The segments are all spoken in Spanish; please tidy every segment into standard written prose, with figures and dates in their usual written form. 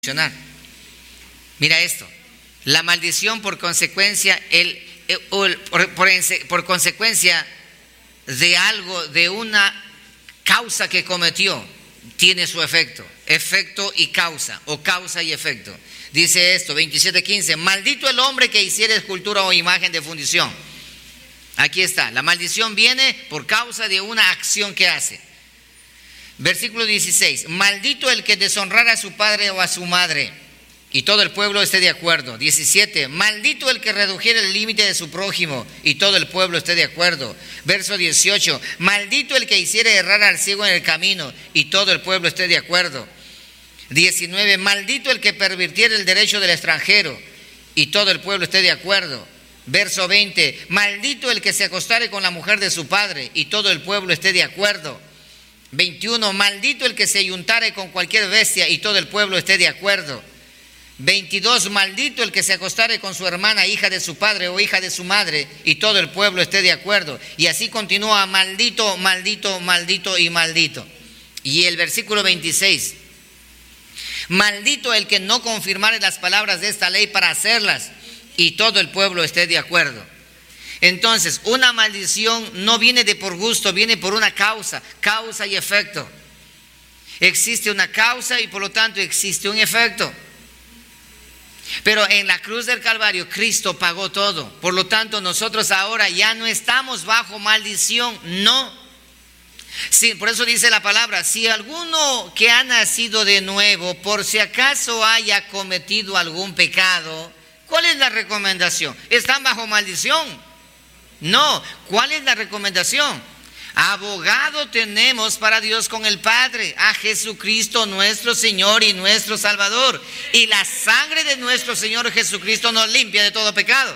Mira esto, la maldición por consecuencia, por consecuencia de algo, de una causa que cometió, tiene su efecto, efecto y causa, o causa y efecto. Dice esto, 27:15, maldito el hombre que hiciere escultura o imagen de fundición. Aquí está, la maldición viene por causa de una acción que hace. Versículo 16, maldito el que deshonrara a su padre o a su madre, y todo el pueblo esté de acuerdo. 17, maldito el que redujera el límite de su prójimo, y todo el pueblo esté de acuerdo. Verso 18, maldito el que hiciere errar al ciego en el camino, y todo el pueblo esté de acuerdo. 19, maldito el que pervirtiera el derecho del extranjero, y todo el pueblo esté de acuerdo. Verso 20, maldito el que se acostare con la mujer de su padre, y todo el pueblo esté de acuerdo. 21, maldito el que se ayuntare con cualquier bestia, y todo el pueblo esté de acuerdo. 22, maldito el que se acostare con su hermana, hija de su padre o hija de su madre, y todo el pueblo esté de acuerdo. Y así continúa, maldito, maldito, maldito y maldito. Y el versículo 26, maldito el que no confirmare las palabras de esta ley para hacerlas, y todo el pueblo esté de acuerdo. Entonces, una maldición no viene de por gusto, viene por una causa, causa y efecto. Existe una causa y por lo tanto existe un efecto. Pero en la cruz del Calvario Cristo pagó todo. Por lo tanto, nosotros ahora ya no estamos bajo maldición, no. Sí, por eso dice la palabra, si alguno que ha nacido de nuevo, por si acaso haya cometido algún pecado, ¿cuál es la recomendación? ¿Están bajo maldición? No, ¿cuál es la recomendación? Abogado tenemos para Dios con el Padre, a Jesucristo nuestro Señor y nuestro Salvador. Y la sangre de nuestro Señor Jesucristo nos limpia de todo pecado.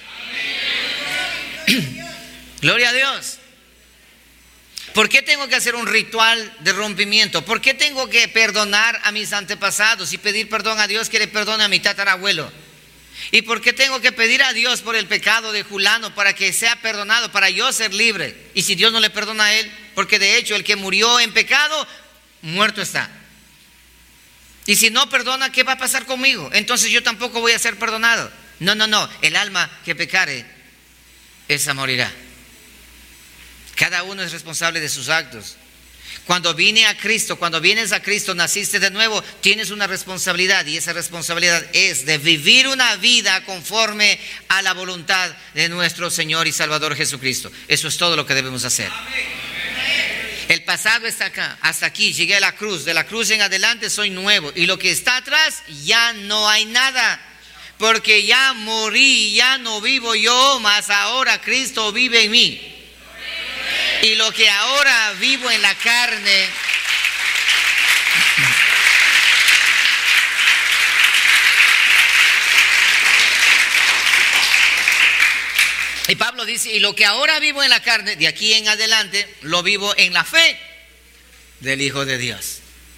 Gloria a Dios. ¿Por qué tengo que hacer un ritual de rompimiento? ¿Por qué tengo que perdonar a mis antepasados y pedir perdón a Dios que le perdone a mi tatarabuelo? ¿Y por qué tengo que pedir a Dios por el pecado de Julano para que sea perdonado, para yo ser libre? Y si Dios no le perdona a él, porque de hecho el que murió en pecado, muerto está. Y si no perdona, ¿qué va a pasar conmigo? Entonces yo tampoco voy a ser perdonado. No, el alma que pecare, esa morirá. Cada uno es responsable de sus actos. Cuando vienes a Cristo, naciste de nuevo, tienes una responsabilidad, y esa responsabilidad es de vivir una vida conforme a la voluntad de nuestro Señor y Salvador Jesucristo. Eso es todo lo que debemos hacer. El pasado está acá, hasta aquí, llegué a la cruz, de la cruz en adelante soy nuevo, y lo que está atrás ya no hay nada, porque ya morí, ya no vivo yo, mas ahora Cristo vive en mí. Y lo que ahora vivo en la carne, y Pablo dice, y lo que ahora vivo en la carne, de aquí en adelante, lo vivo en la fe del Hijo de Dios.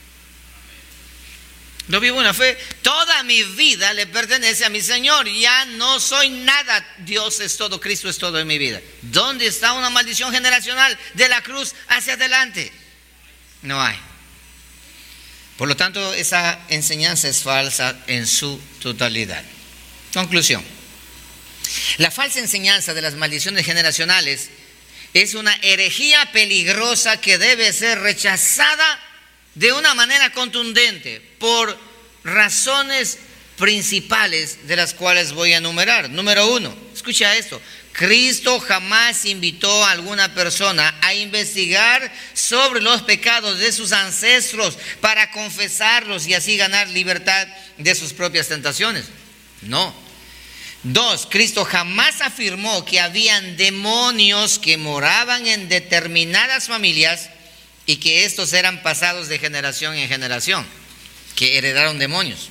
Lo vivo en la fe. Toda mi vida le pertenece a mi Señor. Ya no soy nada. Dios es todo, Cristo es todo en mi vida. ¿Dónde está una maldición generacional de la cruz hacia adelante? No hay. Por lo tanto, esa enseñanza es falsa en su totalidad. Conclusión. La falsa enseñanza de las maldiciones generacionales es una herejía peligrosa que debe ser rechazada de una manera contundente por razones principales, de las cuales voy a enumerar. Número 1, escucha esto: Cristo jamás invitó a alguna persona a investigar sobre los pecados de sus ancestros para confesarlos y así ganar libertad de sus propias tentaciones. No. 2, Cristo jamás afirmó que habían demonios que moraban en determinadas familias y que estos eran pasados de generación en generación, que heredaron demonios.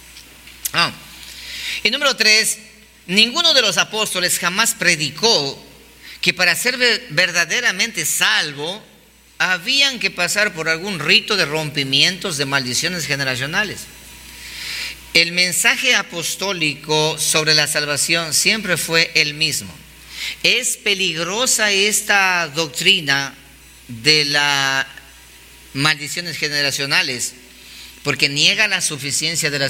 Y número 3, ninguno de los apóstoles jamás predicó que para ser verdaderamente salvo habían que pasar por algún rito de rompimientos de maldiciones generacionales. El mensaje apostólico sobre la salvación siempre fue el mismo. Es peligrosa esta doctrina de las maldiciones generacionales, porque niega la suficiencia de la